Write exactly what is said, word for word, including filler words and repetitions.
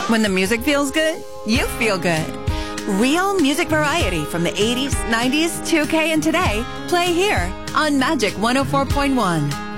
When the music feels good, you feel good. Real music variety from the eighties, nineties, two K, and today. Play here on Magic one oh four point one.